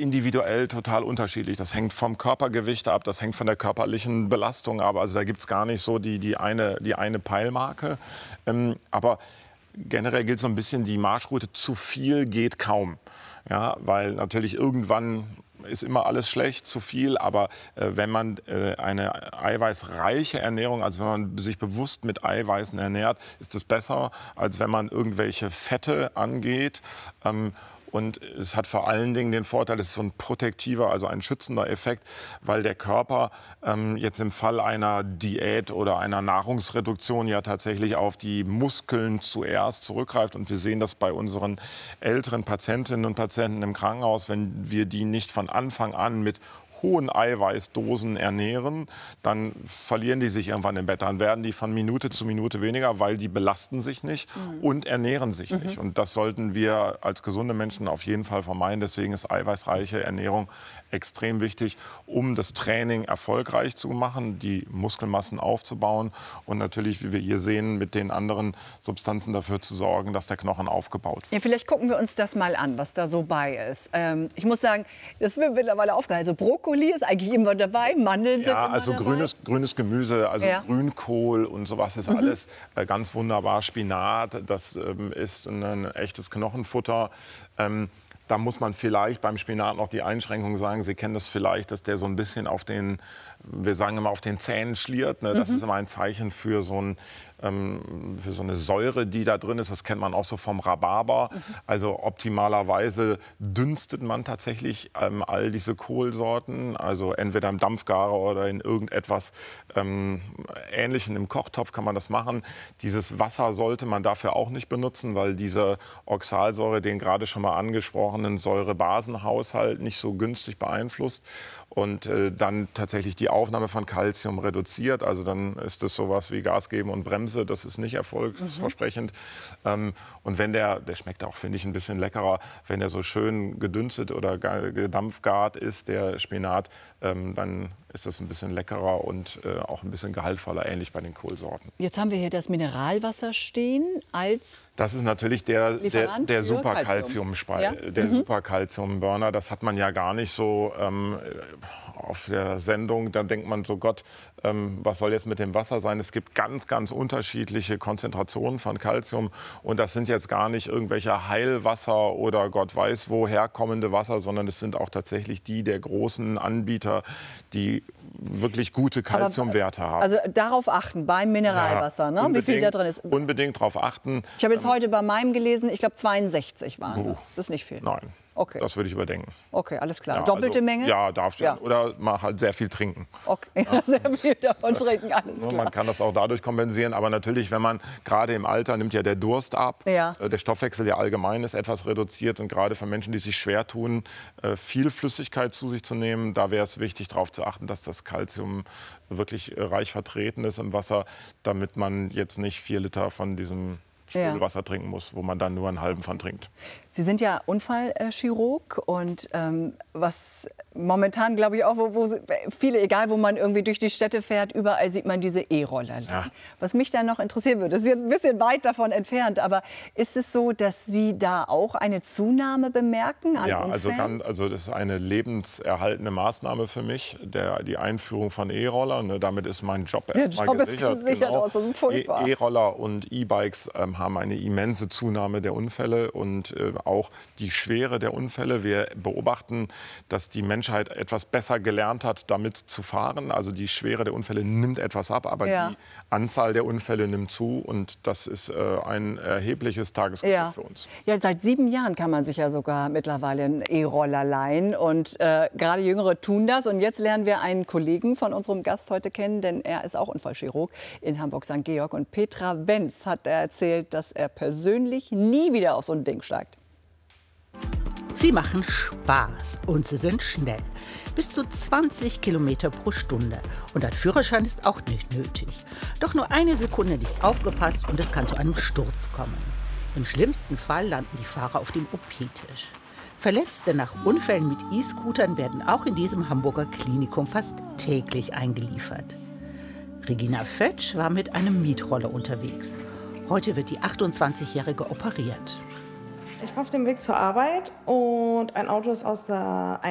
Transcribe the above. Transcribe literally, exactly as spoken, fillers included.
individuell total unterschiedlich. Das hängt vom Körpergewicht ab, das hängt von der körperlichen Belastung ab. Also da gibt es gar nicht so die, die, eine, die eine Peilmarke. Ähm, aber generell gilt so ein bisschen die Marschroute, zu viel geht kaum. Ja, weil natürlich irgendwann ist immer alles schlecht, zu viel. Aber äh, wenn man äh, eine eiweißreiche Ernährung, also wenn man sich bewusst mit Eiweißen ernährt, ist es besser, als wenn man irgendwelche Fette angeht. Ähm, Und es hat vor allen Dingen den Vorteil, es ist so ein protektiver, also ein schützender Effekt, weil der Körper ähm, jetzt im Fall einer Diät oder einer Nahrungsreduktion ja tatsächlich auf die Muskeln zuerst zurückgreift. Und wir sehen das bei unseren älteren Patientinnen und Patienten im Krankenhaus, wenn wir die nicht von Anfang an mit hohen Eiweißdosen ernähren, dann verlieren die sich irgendwann im Bett. Dann werden die von Minute zu Minute weniger, weil die belasten sich nicht mhm. und ernähren sich mhm. nicht. Und das sollten wir als gesunde Menschen auf jeden Fall vermeiden. Deswegen ist eiweißreiche Ernährung extrem wichtig, um das Training erfolgreich zu machen, die Muskelmassen aufzubauen und natürlich, wie wir hier sehen, mit den anderen Substanzen dafür zu sorgen, dass der Knochen aufgebaut wird. Ja, vielleicht gucken wir uns das mal an, was da so bei ist. Ähm, ich muss sagen, das ist mir mittlerweile aufgefallen. Also Brokkoli ist eigentlich immer dabei, Mandeln sind ja, immer also dabei. grünes, grünes Gemüse, also ja. Grünkohl und sowas ist mhm. alles äh, ganz wunderbar. Spinat, das ähm, ist ein, ein echtes Knochenfutter. Ähm, Da muss man vielleicht beim Spinat noch die Einschränkung sagen. Sie kennen das vielleicht, dass der so ein bisschen auf den, wir sagen immer, auf den Zähnen schliert. Ne? Das mhm. ist immer ein Zeichen für so, ein, ähm, für so eine Säure, die da drin ist. Das kennt man auch so vom Rhabarber. Mhm. Also optimalerweise dünstet man tatsächlich ähm, all diese Kohlsorten. Also entweder im Dampfgarer oder in irgendetwas ähm, Ähnlichem im Kochtopf kann man das machen. Dieses Wasser sollte man dafür auch nicht benutzen, weil diese Oxalsäure, den gerade schon mal angesprochen, Säure-Basen-Haushalt nicht so günstig beeinflusst und äh, dann tatsächlich die Aufnahme von Calcium reduziert. Also dann ist es sowas wie Gas geben und Bremse. Das ist nicht erfolgsversprechend. Mhm. Ähm, und wenn der, der schmeckt auch, finde ich, ein bisschen leckerer, wenn der so schön gedünstet oder gedampfgart ist, der Spinat, ähm, dann ist das ein bisschen leckerer und äh, auch ein bisschen gehaltvoller, ähnlich bei den Kohlsorten. Jetzt haben wir hier das Mineralwasser stehen als Das ist natürlich der, der, der Superkalziumspeicher, ja? der mhm. Superkalziumburner. Das hat man ja gar nicht so ähm, auf der Sendung. Da denkt man so, Gott, ähm, was soll jetzt mit dem Wasser sein? Es gibt ganz, ganz unterschiedliche Konzentrationen von Kalzium. Und das sind jetzt gar nicht irgendwelche Heilwasser oder Gott weiß woher kommende Wasser, sondern es sind auch tatsächlich die der großen Anbieter, die wirklich gute Kalziumwerte haben. Also darauf achten beim Mineralwasser, ja, ne? Wie viel da drin ist. Unbedingt darauf achten. Ich habe jetzt heute bei meinem gelesen, ich glaube zweiundsechzig waren das. Das ist nicht viel. Nein. Okay. Das würde ich überdenken. Okay, alles klar. Ja, Doppelte also, Menge? Ja, darf ja. Oder mal halt sehr viel trinken. Okay, ja. sehr viel davon trinken, alles klar. Man kann das auch dadurch kompensieren. Aber natürlich, wenn man gerade im Alter nimmt ja der Durst ab. Ja. Der Stoffwechsel ja allgemein ist etwas reduziert. Und gerade für Menschen, die sich schwer tun, viel Flüssigkeit zu sich zu nehmen, da wäre es wichtig, darauf zu achten, dass das Kalzium wirklich reich vertreten ist im Wasser, damit man jetzt nicht vier Liter von diesem Sprudelwasser ja. trinken muss, wo man dann nur einen halben von trinkt. Sie sind ja Unfallchirurg und ähm, was momentan, glaube ich, auch, wo, wo viele, egal wo man irgendwie durch die Städte fährt, überall sieht man diese E-Roller. Ja. Was mich dann noch interessieren würde, das ist jetzt ein bisschen weit davon entfernt, aber ist es so, dass Sie da auch eine Zunahme bemerken an Ja, Unfällen? also, kann, also das ist eine lebenserhaltende Maßnahme für mich, der, die Einführung von E-Rollern. Ne, damit ist mein Job erstmal gesichert. Ist gesichert genau. Das ist furchtbar. E-Roller und E-Bikes ähm, haben eine immense Zunahme der Unfälle und äh, auch die Schwere der Unfälle. Wir beobachten, dass die Menschheit etwas besser gelernt hat, damit zu fahren. Also die Schwere der Unfälle nimmt etwas ab, aber ja. die Anzahl der Unfälle nimmt zu. Und das ist äh, ein erhebliches Tagesgeschäft ja. für uns. Ja, seit sieben Jahren kann man sich ja sogar mittlerweile einen E-Roller leihen. Und äh, gerade Jüngere tun das. Und jetzt lernen wir einen Kollegen von unserem Gast heute kennen, denn er ist auch Unfallchirurg in Hamburg-Sankt Georg. Und Petra Wenz hat erzählt, dass er persönlich nie wieder auf so ein Ding steigt. Sie machen Spaß und sie sind schnell. Bis zu zwanzig Kilometer pro Stunde. Und ein Führerschein ist auch nicht nötig. Doch nur eine Sekunde nicht aufgepasst und es kann zu einem Sturz kommen. Im schlimmsten Fall landen die Fahrer auf dem O P-Tisch. Verletzte nach Unfällen mit E-Scootern werden auch in diesem Hamburger Klinikum fast täglich eingeliefert. Regina Fötsch war mit einem Mietroller unterwegs. Heute wird die achtundzwanzigjährige operiert. Ich war auf dem Weg zur Arbeit und ein Auto ist aus der